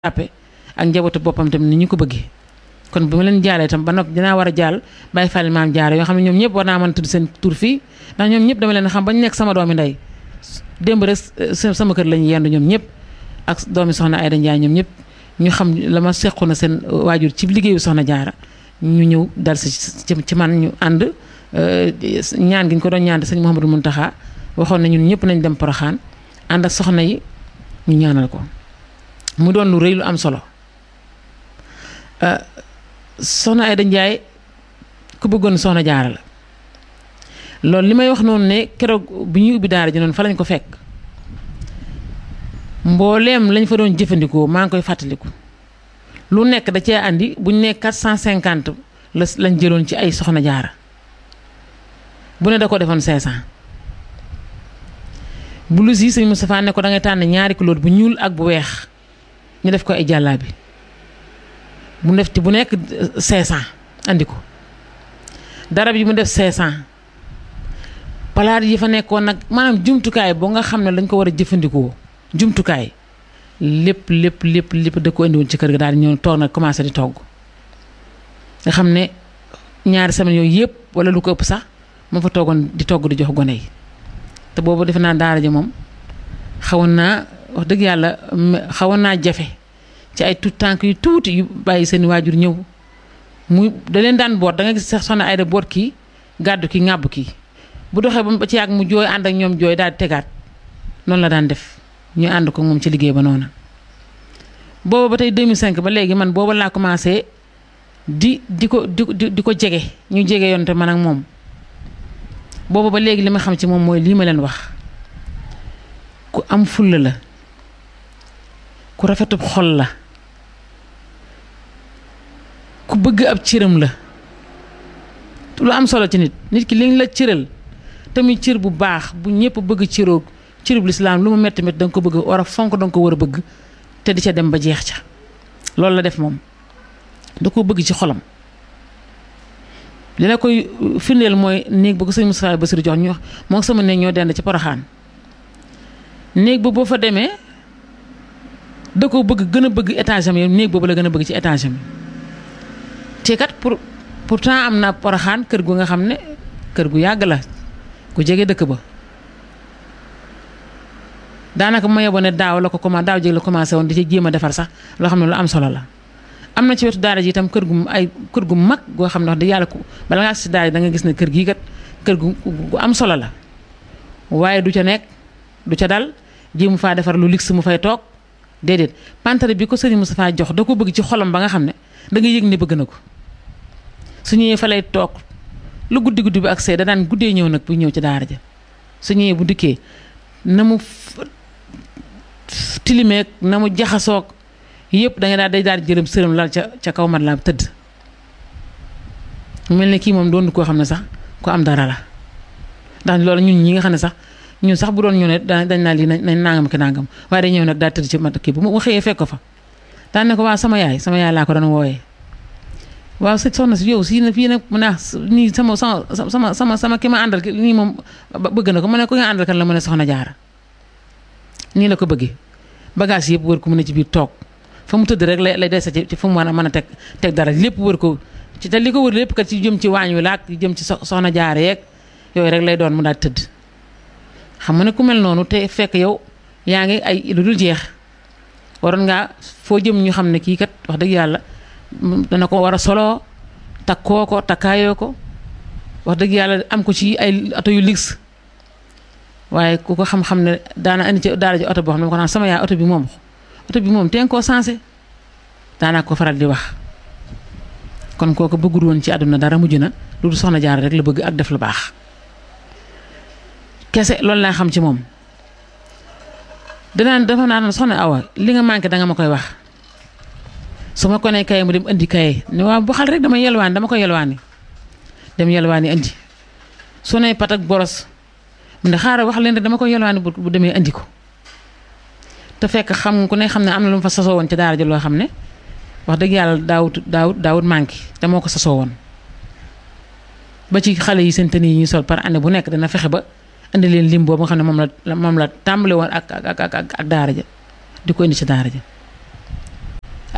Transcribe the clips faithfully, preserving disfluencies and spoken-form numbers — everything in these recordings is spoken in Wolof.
jàppe ak njabootu boppam tam ni ñu ko bëggee kon bu ma leen jaalee tam ba noppi dinaa war a jaal Baye Fall maam jaare yoo xam ne ñoom ñëpp war naa mën a tudd seen tur fii ndax ñoom ñëpp dama leen xam ba ñu nekk sama doomi ndey démb rek sama kër lañu yendu ñoom ñëpp ak doomi soxna Ayda Ndiaye ñoom ñëpp ñu xam la ma sequ na seen waajur ci liggéeyu soxna jaara ñu ñëw dal si ci man ñu ànd ñaan gi ñu ko doon ñaan sëñ Mouhamadou Mountakha waxoon na ñun ñëpp nañ dem Porokhane ànd ak soxna yi ñu ñaanal ko mu doon lu rëy lu am solo soxna Ayda Ndiaye ku bëggoon soxna jaara la loolu li may wax noonu ne keroog bi ñuy ubbi daara ji noonu fa lañ ko fekk mbooleem lañ fa doon jëfandikoo maa ngi koy fàttaliku lu nekk da cee andi buñ ne quatre cent cinquante la lañ jëloon ci ay soxna jaara bu ne da ko defoon cinq cent blouse yi sëñ Moustapha ne ko da ngay tànn ñaari couleur bu ñuul ak bu weex ñu def ko ay jàllaabi mu def ci bu nekk cinq cent andi ko darab yi mu def cinq cent palaat yi fa nekkoon nag maanaam jumtukaay boo nga xam ne dañ ko war a jëfandikoo jumtukaay lépp lépp lépp lépp da ko indiwoon ci kër ga daal di ñëw toog nag commencé di togg nga xam ne ñaari semaine yooyu yëpp wala lu ko ëpp sax moo fa toogoon di togg di jox gone yi te boobu defe naa daara ji moom xawoon naa wax dëgg yàlla xawoon naa jafe ci ay tout tànk yu tuuti yu bàyyi seen waajur ñëw muy da leen daan boot da nga gis sax soxna Ayda boot kii gàddu kii ŋàbb kii bu doxee ba ci yàgg mu jooy ànd ak ñoom jooy daal di tegaat noonu la daan def ñu ànd ko moom ci liggéey ba noonu booba ba tey deux mille cinq ba léegi man booba laa commencé di di ko di di ko jege ñu jege yoon te man ak moom booba ba léegi li ma xam ci moom mooy lii ma leen wax ku am fulla la ku rafetub xol la ku bëgg ab cëram la lu am solo ci nit nit ki liñ la cëral tamit cër bu baax bu ñëpp bëgg cëroog cërub lislaam lu mu metti metti da nga ko bëgg war a fonk da nga ko war a bëgg te di ca dem ba jeex ca loolu la def moom da ko bëgg ci xolam li la koy firndeel mooy néeg ba ko sëñ Moustapha Bassirou jox ñu wax moo sama néeg ñoo dend ci Porokhane néeg ba boo fa demee da ko bëgg gën a bëgg étage am yow néeg boobu la gën a bëgg ci étage am te kat pour pourtant am na Porokhane kër gu nga xam ne kër gu yàgg la ku jege dëkk ba daanaka ma yeboo ne daaw la ko commencé daaw jéeg la commencé woon di ci jéem a defar sax loo xam ne lu am solo la am na ci wetu daara ji itam kër gu ay kër gu mag goo xam ne wax dëgg yàlla ku bala ngaa si daara ji da nga gis ne kër gii kat kër gu gu am solo la waaye du ca nekk du ca dal jéemu faa defar lu luxe mu fay toog déedéet pantere bi ko sëriñ Moustapha jox da ko bëgg ci xolam ba nga xam ne da nga yëg ne bëgg na ko su ñëwee fa lay toog lu guddi guddi bi ak see da daan guddee ñëw nag bu ñëw ci daara ja su ñëwee bu dikkee na mu tilimeek na mu jaxasoog yëpp da nga daal day daal di jërëm sërëm lal ca ca kaw mat la tëdd mu mel ne kii moom doon koo xam ne sax ko am dara la ndax loolu ñun ñi nga xam ne sax ñun sax bu doon ñëw ne dañ naa lii nañ nangam ki nangam waaye day ñëw nag daal tëdd ci mat kii bu ma xëyee fekk ko fa daan ne ko waaw sama yaay sama yaay laa ko doon wooyee waaw sëñ soxna si yow si na fii nag mu ne nii sama sama sama sama sama ki ma àndal nii moom bëgg na ko mu ne ko nga àndal kan la mu ne soxna jaara nii la ko bëggee bagage yëpp wër ko mu ne ci biir toog fa mu tëdd rek lay lay dese ci fu mu mën a mën a teg teg dara lépp wër ko ci te li ko wër lépp kat ci jëm ci waañ wi laak jëm ci soxna jaara yeeg yooyu rek lay doon mu daal tëdd xam nga ne ku mel noonu te fekk yow yaa ngi ay lu dul jeex waroon ngaa foo jëm ñu xam ne kii kat wax dëgg yàlla dana ko war a solo takkoo ko takkaayoo ko wax dëgg yàlla am ko ci ay oto yu luxe waaye ku ko xam-xam ne daana indi ci daara ji oto boo xam ne ko naan sama yaay oto bi moom oto bi moom teen koo sensé daanaa ko faral di wax kon kooku bëggul woon ci àdduna dara mujj na lu dul soxna jaara rek la bëgg ak def lu baax kese loolu laa xam ci moom danaan dafa naan soxna Awa li nga manqué danga ma koy wax su ma ko nee kaye mu dem indi kaye ne waaw bu xal rek dama yelwaani dama ko yelwaani dem yelwaani indi su ne pat ak boros mu ne xaaral wax leen rek dama ko yelwaani bu demee indi ko te fekk xam ku ne xam ne am na lu mu fa sasoo woon ci daara ji loo xam ne wax dëgg yàlla daawut daawut daawut manqué te moo ko sasoo woon ba ci xale yi seen tenue yi ñuy sol par année bu nekk dana fexe ba indi leen lim boobu nga xam ne moom la moom la tàmbale woon ak ak ak ak daara ja di ko indi ci daara ja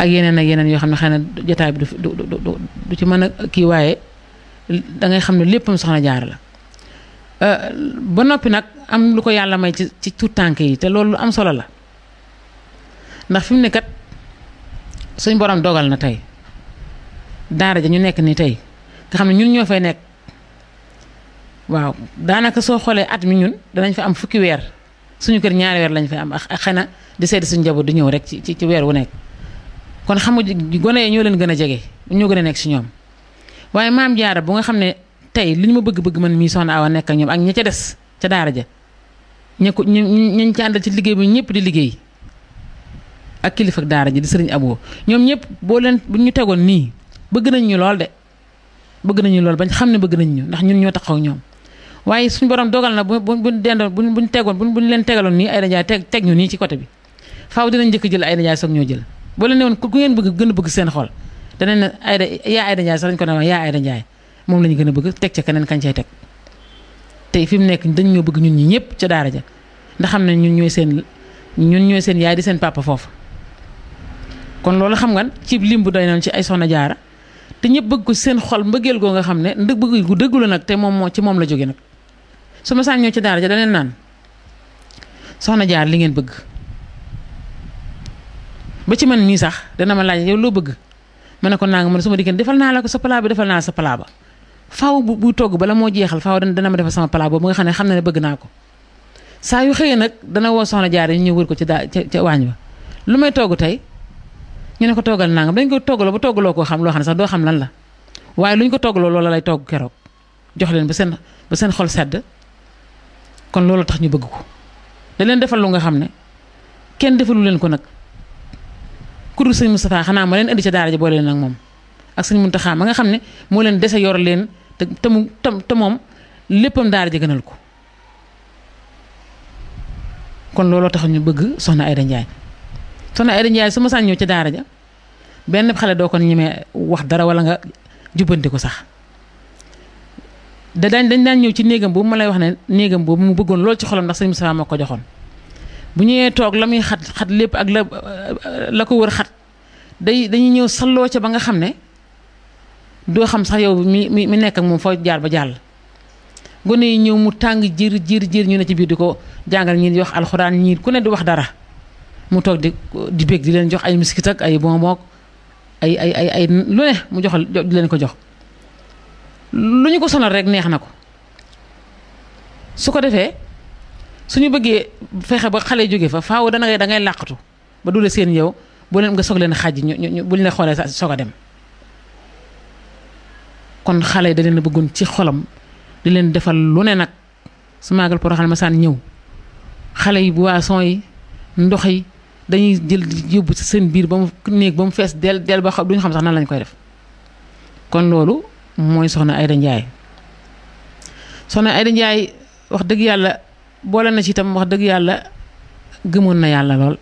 ak yeneen ak yeneen yoo xam ne xëy na jotaay bi du du du du ci mën a kii waaye da ngay xam ne léppam soxna Jaara la. ba noppi nag am lu ko yàlla may ci ci tuut tànk yi te loolu lu am solo la ndax fi mu ne kat suñ borom dogal na tey daara ja ñu nekk ni tey nga xam ne ñun ñoo fay nekk waaw daanaka soo xoolee at mi ñun danañ fa am fukki weer suñu kër ñaari weer lañ fay am ak xëy na di seeti suñu njaboot di ñëw rek ci ci weer wu nekk kon xam nga gone yi ñoo leen gën a jege ñoo gën a nekk si ñoom waaye maam Jaara bu nga xam ne tey li ñu ma bëgg-bëgg man mii soxna Awa nekk ak ñoom ak ña ca des ca daara ja ña ko ñu ñu ci àndal ci liggéey bi ñëpp di liggéey ak kilifa ak daara ji di sëriñ Abo ñoom ñëpp boo leen bu ñu tegoon nii bëgg nañ ñu lool de bëgg nañu lool bañ xam ne bëgg nañ ñu ndax ñun ñoo taxaw ñoom waaye suñu borom dogal na bu bu bu dendoon bu buñ tegoon bu buñ leen tegaloon nii ay dajaay teg teg ñu nii ci côté bi faaw dinañ njëkk jël ay dajaay soog ñoo jël boo leen ne woon ku ngeen bëgg gën a bëgg seen xol danañ ne ay yaa ay dajaay sax lañ ko ne wax yaa ay dajaay moom la ñu gën a bëgg teg ca keneen kañ cay teg tey fi mu nekk dañ ñoo bëgg ñun ñi ñëpp ca daara ja ndax xam ne ñun ñooy seen ñun ñooy seen yaay di seen papa foofu kon loolu xam nga ci lim bu doy noonu ci ay soxna Jaara te ñëpp bëgg ko seen xol mbëggeel goo nga xam ne ndëg bëgg gu dëggu la nag te moom moo ci moom la jóge nag su ma saan ñëw ci daara ja da leen naan soxna Jaara li ngeen bëgg ba ci man mii sax dana ma laaj yow loo bëgg ma ne ko naa nga man su ma diggante defal naa la ko sa palaa bi defal naa la sa palaa ba faaw bu bu togg bala moo jeexal faaw dana ma defal sama palaa boobu nga xam ne xam na ne bëgg naa ko saa yu xëyee nag dana woo soxna Jaara ñu ñëw wër ko ci daa ca ca waañ ba lu may togg tey ñu ne ko toggal naa nga dañ ko toggaloo ba toggaloo koo xam loo xam ne sax doo xam lan la waaye lu ñu ko toggaloo loola lay togg keroog jox leen ba seen ba seen xol sedd kon loolu tax ñu bëgg ko da leen defal lu nga xam ne kenn defalu leen ko nag ku dul sëñ Moustapha xanaa ma leen indi ca daara ja boole leen ak moom ak sëñ Muntaxa ma nga xam ne moo leen dese yor leen te te mu te moom léppam daara ja gënal ko kon looloo tax ñu bëgg soxna Ayda Njaay soxna Ayda Njaay su ma saan ñëw ca daara ja benn xale doo ko ñemee wax dara wala nga jubbanti ko sax da daañ dañ daan ñëw ci néegam boobu ma lay wax ne néegam boobu mu bëggoon lool ci xolam ndax sëñ Moustapha moo ko joxoon bu ñëwee toog la muy xat xat lépp ak la la ko wër xat day dañuy ñëw salloo ca ba nga xam ne doo xam sax yow mi mi mi nekk ak moom foo jaar ba jàll gone yi ñëw mu tàng jër jër jër ñu ne ci biir di ko jàngal ñii di wax alxuraan ñii ku ne di wax dara mu toog di di bég di leen jox ay miskit ak ay bonbon ay ay ay ay lu ne mu joxal di leen ko jox lu ñu ko sonal rek neex na ko su ko defee suñu bëggee fexe ba xale jóge fa faaw dana ngay da ngay làqatu ba dule seen yow bu leen nga soog leen xàjj ñu ñu bu ñu la xoolee sa soog a dem kon xale yi da leen a bëggoon ci xolam di leen defal lu ne nag su maagal Poroxaan ma saan ñëw xale yi boisson yi ndox yi dañuy jël yóbbu ci seen biir ba mu néeg ba mu fees del del ba xam duñu xam sax nan lañ koy def kon loolu mooy soxna Ayda Njaay soxna Ayda Njaay wax dëgg yàlla boole na ci itam wax dëgg yàlla gëmoon na yàlla lool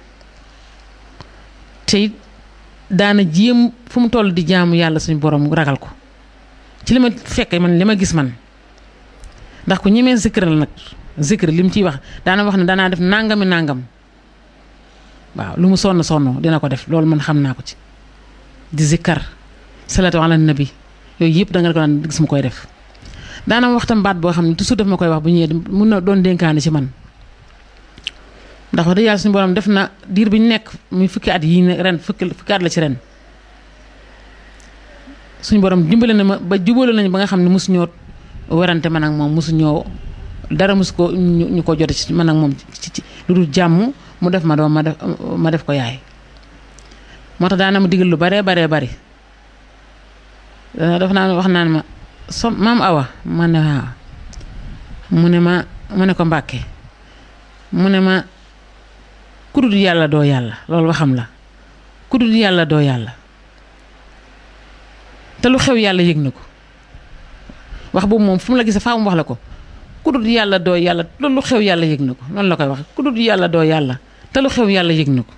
te daana jéem fu mu toll di jaamu yàlla suñu borom ragal ko ci li ma fekkee man li ma gis man ndax ku ñemee zikr la nag zikr li mu ciy wax daana wax ne danaa def nangami nangam waaw lu mu sonn sonn dina ko def loolu man xam naa ko ci di zikkar salaatu ala nabi yooyu yëpp da nga ko daan gis mu koy def daana waxtam baat boo xam ne toujours daf ma koy wax bu ñëwee mun na doon dénkaane ci man ndax wax dëgg yàlla suñu borom def na diir bi ñu nekk muy fukki at yii ne ren fukki fukki at la ci ren suñu borom dimbale na ma ba jubale nañu ba nga xam ne mosu ñoo werante man ak moom mosu ñoo dara mosu ko ñu ko jote ci man ak moom ci ci lu dul jàmm mu def ma doom ma def ma def ko yaay moo tax daana ma digal lu baree baree bari daf naa wax naan ma so maam Awa ma ne waaw mu ne ma mu ne ko Mbàkke mu ne ma ku dul yàlla doo yàlla loolu waxam la ku dul yàlla doo yàlla te lu xew yàlla yëg na ko wax boobu moom fu mu la gisee faa mu wax la ko ku dul yàlla doo yàlla loolu lu xew yàlla yëg na ko noonu la koy wax ku dul yàlla doo yàlla te lu xew yàlla yëg na ko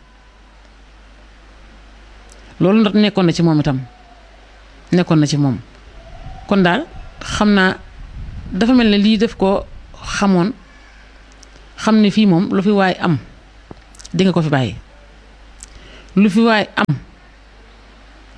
loolu ndax nekkoon na ci moom itam nekkoon na ci moom kon daal xam naa dafa mel ne lii def ko xamoon xam ne fii moom lu fi waay am di nga ko fi bàyyi lu fi waay am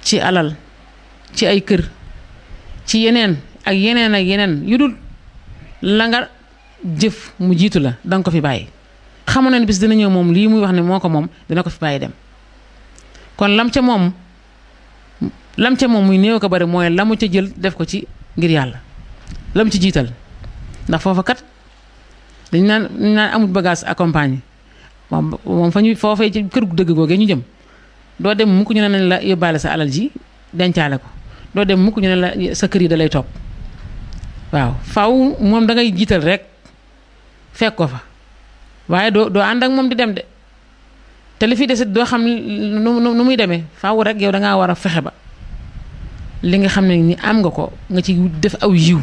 ci alal ci ay kër ci yeneen ak yeneen ak yeneen yu dul la nga jëf mu jiitu la danga ko fi bàyyi xamoon na ne bis dina ñëw moom lii muy wax ne moo ko moom dina ko fi bàyyi dem kon lam ca moom lam ca moom muy néew ko bari mooy la mu ca jël def ko ci ngir yàlla lam ci jiital ndax foofa kat dañ naan dañ naan amul bagage accompagné moom moom fa ñu foofee ci kër gu dëgg googee ñu jëm doo dem mukk ñu ne nañ la yóbbaale sa alal ji dencaale ko doo dem mukk ñu ne la sa kër yi da lay topp waaw faw moom da ngay jiital rek fekk ko fa waaye doo doo ànd ak moom di dem de te li fi desit doo xam nu nu muy demee faaw rek yow da ngaa war a fexe ba li nga xam ne ni am nga ko nga ci def aw yiw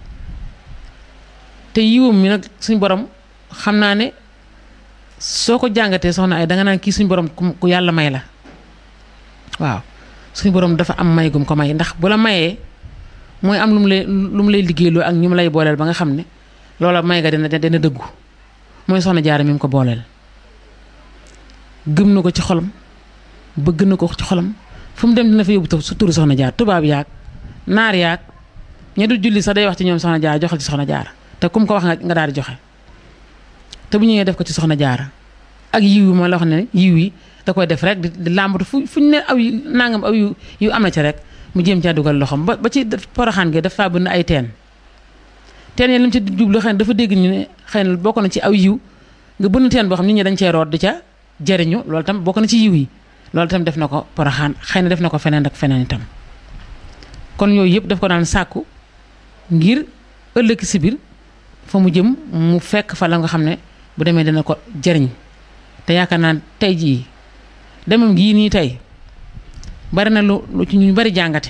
te yiwam mi nag suñ borom xam naa ne soo ko jàngatee soxna ay danga naan kii suñ borom ku yàlla may la waaw suñ borom dafa am may gum ko may ndax bu la mayee mooy am lu mu lay lu mu lay liggéeyloo ak ñu mu lay booleel ba nga xam ne loola may ga dina dina dëggu mooy soxna jaara mi mu ko booleel gëm na ko ci xolam bëgg na ko ci xolam fu mu dem dina fa yóbbu su turu soxna jaar tubaab yaag naar yaag ña du julli sax day wax ci ñoom soxna jaara joxal ci soxna jaara te kum ko wax nga nga daal di joxe te bu ñëwee def ko ci soxna jaara ak yiw yi ma la wax ne yiw yi da koy def rek di làmbatu fu fuñ ne aw yu nangam aw yu yu am na ci rek mu jéem caa dugal loxoom ba ba ci poroxaan gi dafa bëgg ay teen teen yi li mu ci jublu xëy na dafa dégg ñu ne xëy na bokk na ci aw yiw nga bënn teen boo xam nit ñi dañ cee root di ca jariñu loolu tam bokk na ci yiw yi loolu tam def na ko poroxaan xëy na def na ko feneen ak feneen itam kon yooyu yëpp daf ko daan sàkku ngir ëllëg si biir fa mu jëm mu fekk fa la nga xam ne bu demee dina ko jariñ te yaakaar naa tey jii demam gii nii tey bari na lu lu ci ñu bari jàngate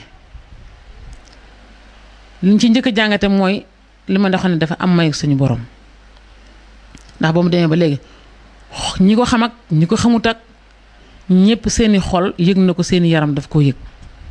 liñ ci njëkk a jàngate mooy li ma doon ne dafa am mayu suñu borom ndax ba mu demee ba léegi ñi ko xam ak ñi ko xamut ak ñëpp seeni xol yëg na ko seeni yaram daf koo yëg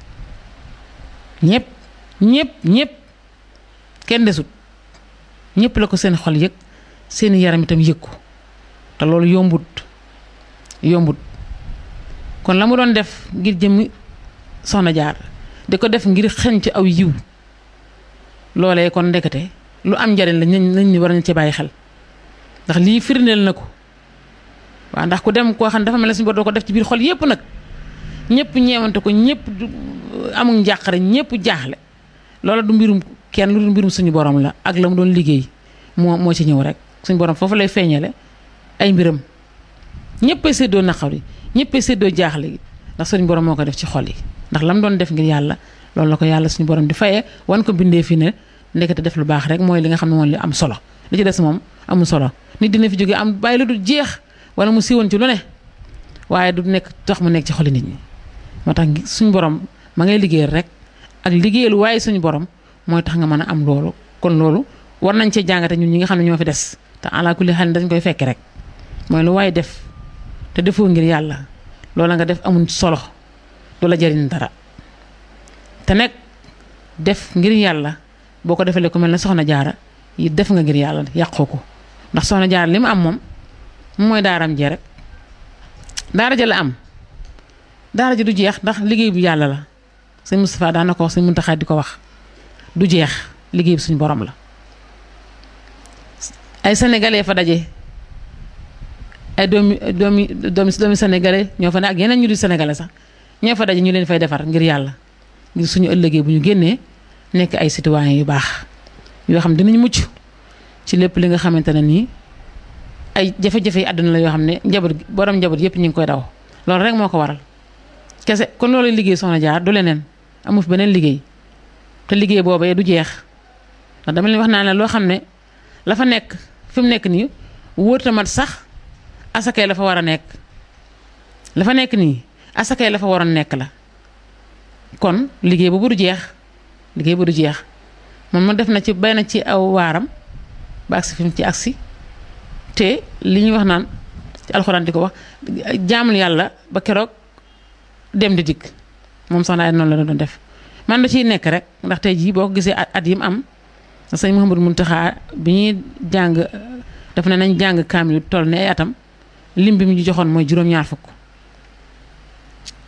ñëpp ñëpp ñëpp kenn desut ñëpp la ko seen xol yëg seeni yaram itam yëg ko te loolu yombut yombut kon la mu doon def ngir jëmmi soxna jaar di ko def ngir xeñ ci aw yiw loolee kon ndekete lu am njariñ la nañ ni war nañ ci bàyyi xel ndax lii firndeel na ko waaw ndax ku dem koo xam ne dafa mel ne suñu bor doo ko def ci biir xol yépp nag ñëpp ñeewante ko ñëpp amul njàqare ñëpp jaaxle loola du mbirum kenn lu du mbirum suñu borom la ak la mu doon liggéey moo moo ci ñëw rek suñu borom foofu lay feeñale ay mbiram ñëppay séddoo naqar yi ñëppay séddoo jaaxle gi ndax suñu borom moo ko def ci xol yi ndax la mu doon def ngir yàlla loolu la ko yàlla suñu borom di fayee wan ko bindee fi ne ndekete def lu baax rek mooy li nga xam ne moom li am solo li ci des moom amul solo nit dina fi jógee am bàyyi lu du jeex wala mu siiwoon ci lu ne waaye du nekk tax mu nekk ci xoli nit ñi moo tax suñu borom ma ngay liggéeyal rek ak liggéeyal waaye suñu borom mooy tax nga mën a am loolu kon loolu war nañ cee jàngate ñun ñi nga xam ne ñoo fi des te ala kulli xel dañ koy fekk rek mooy lu waaye def te defoo ngir yàlla loola nga def amul solo du la jariñ dara te nekk def ngir yàlla boo ko defalee ku mel ne soxna jaara yi def nga ngir yàlla yàqoo ko ndax soxna jaara li mu am moom mooy daaram jee rek daara ja la am daara ji du jeex ndax liggéey bu yàlla la sëñ Moustapha daan na ko wax sëñ Muntaxa di ko wax du jeex liggéey bi suñu borom la ay sénégalais fa daje ay doomi doomi doomi doomi sénégalais ñoo fa ne ak yeneen ñu di sénégalais sax ñoo fa daje ñu leen fay defar ngir yàlla ngir suñu ëllëgee bu ñu génnee nekk ay citoyens yu baax yoo xam dinañ mucc ci lépp li nga xamante ne nii ay jafe-jafe yi àdduna la yoo xam ne njaboot borom njaboot yëpp ñu ngi koy daw loolu rek moo ko waral kese kon loolu liggéey soxna jaar du leneen amu fi beneen liggéey te liggéey boobee du jeex ndax dama leen wax naa ne loo xam ne la fa nekk fi mu nekk nii wóor tamat sax asakay la fa war a nekk la fa nekk nii asakay la fa waroon nekk la kon liggéey boobu du jeex liggéey bu du jeex moom ma def na ci bay na ci aw waaram ba agsi fi mu ci agsi te li ñuy wax naan ci alxuraan di ko wax jaamul yàlla ba keroog dem di dikk moom soxna ay noonu la doon def man da ciy nekk rek ndax tey jii boo ko gisee at yi mu am sëñ Mouhamadou Mountakha bi ñuy jàng daf ne nañ jàng kaamil toll ne ay atam lim bi mu ñu joxoon mooy juróom-ñaar fukk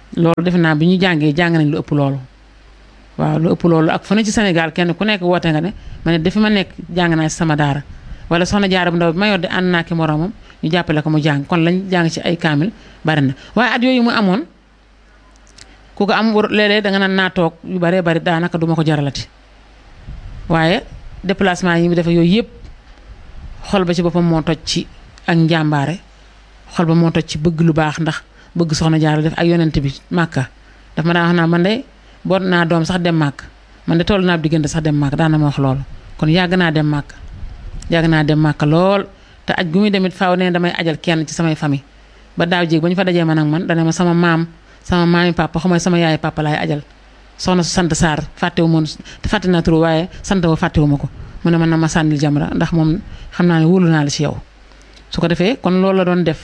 loolu defe naa bi ñu jàngee jàng nañ lu ëpp loolu waaw lu ëpp loolu ak fu ne ci Sénégal kenn ku nekk woote nga ne ma ne dafi ma nekk jàng naa ci sama daara wala soxna jaara bu ndaw bi ma yor di ànd naa ki moroomam ñu jàppale ko mu jàng kon lañ jàng ci ay kaamil bari na waaye at yooyu mu amoon ku ko am war léeg-léeg da nga naan naa toog yu baree bari daanaka duma ko jaralati waaye déplacement yi mu defee yooyu yëpp xol ba ci boppam moo toj ci ak njàmbaare xol ba moo toj ci bëgg lu baax ndax bëgg soxna jaara def ak yonent bi màkka daf ma daa wax naa man de boot naa doom sax dem màkk man de toll naa diggante sax dem màkk daana ma wax loolu kon yàgg naa dem màkk yàgg naa dem màkk lool te aj gu muy demit faaw ne damay ajal kenn ci samay famille ba daaw jéeg ba ñu fa dajee man ak man dana ma sama maam sama maami papa xamay sama yaay papa laay ajal soxna su sant Sarr fàttewu moon te fàtte naa turu waaye sant wa fàttewu ma ko mu ne man na ma sànnil Jamra ndax moom xam naa ne wóolu naa la ci yow su ko defee kon loolu la doon def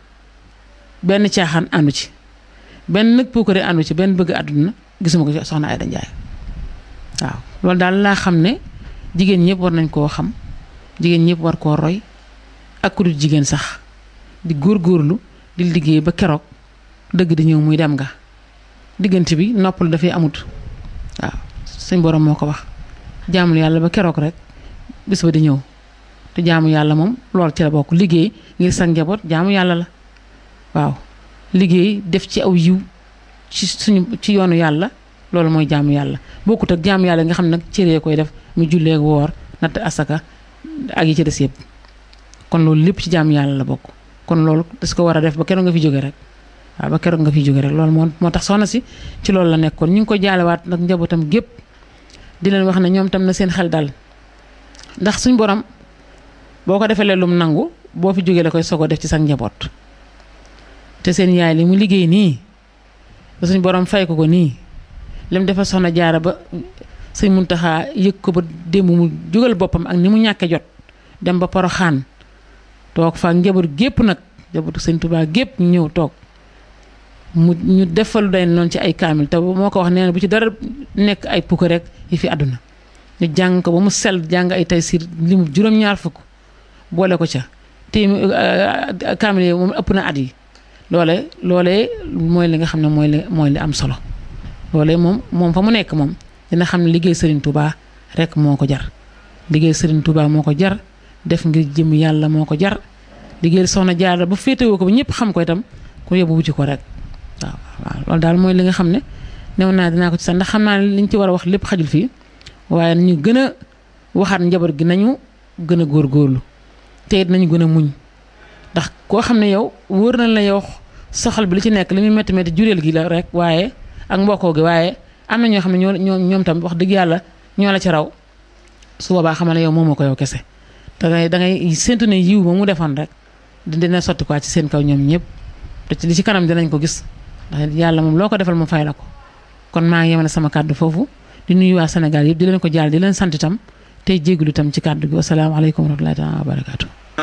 benn caaxaan àndu ci benn nag puukare àndu ci benn bëgg àdduna gisuma ko soxna Aïda Ndiaye waaw loolu daal laa xam ne jigéen ñëpp war nañ koo xam jigéen ñëpp war koo roy ak ku dul jigéen sax di góorgóorlu di liggéey ba keroog dëgg di ñëw muy dem nga diggante bi noppal dafay amut waaw suñ borom moo ko wax jaamul yàlla ba keroog rek bis ba di ñëw te jaamu yàlla moom loolu ci la bokk liggéey ngir sa njaboot jaamu yàlla la waaw liggéey def ci aw yiw ci suñu ci yoonu yàlla loolu mooy jaamu yàlla bokkut ak jaamu yàlla nga xam nag cëree koy def mu jullee ak woor natt asaka ak yi ci des yëpp kon loolu lépp ci jaamu yàlla la bokk kon loolu das ko war a def ba keroog nga fi jóge rek waaw ba keroog nga fi jóge rek loolu moo moo tax soxna si ci loolu la nekkoon ñu ngi ko jaalewaat nag njabootam gépp di leen wax ne ñoom tam na seen xel dal ndax suñ borom boo ko defee lum nangu boo fi jógee la koy sogo def ci sa njaboot te seen yaay li mu liggéey nii ba suñ borom fay ko ko nii lim defal soxna jaara ba sëñ Muntaxa yëg ko ba démb mu jógal boppam ak ni mu ñàkke jot dem ba Poroxaan toog fa njaboot gépp nag njabootu sëñ Tuubaa gépp ñu ñëw toog mu ñu defal day noonu ci ay kaamil te moo ko wax nee na bu ci dara nekk ay pukk rek yi fi àdduna ñu jàng ko ba mu sell jàng ay taysiir li mu juróom-ñaar fukk boole ko ca te kaamil yi moom ëpp na at yi loole loolee mooy li nga xam ne mooy li mooy li am solo loolee moom moom fa mu nekk moom dina xam ne liggéey Serigne Touba rek moo ko jar liggéey Serigne Touba moo ko jar def ngir jëm yàlla moo ko jar liggéey soxna Jaara ba féetewoo ko ba ñëpp xam ko itam ku yóbbu wuti ko rek waaw waaw loolu daal mooy li nga xam ne new naa dinaa ko ci sax ndax xam naa ne liñ ci war a wax lépp xajul fii waaye nañu gën a waxaat njaboot gi nañu gën a góorgóorlu te it nañu gën a muñ ndax koo xam ne yow wóor na la yow soxal bi li ci nekk li muy métti métti jureel gi la rek waaye ak mbokkoo gi waaye am na ñoo xam ne ñoo ñoo ñoom tam wax dëgg yàlla ñoo la ci raw su boobaa xamal ne yow moomoo ko yow kese da ngay da ngay séntu ne yiw ba mu defoon rek dina sotti quoi ci seen kaw ñoom ñëpp te ci li ci kanam dinañ ko gis ndax yàlla moom loo ko defal mu fay la ko kon maa ngi yemale sama kàddu foofu di nuyu waa Sénégal yëpp di leen ko jaal di leen sant itam tey jégalu itam ci kàddu gi wasalaamaaleykum wa rahmatullahi taala wa barakaatu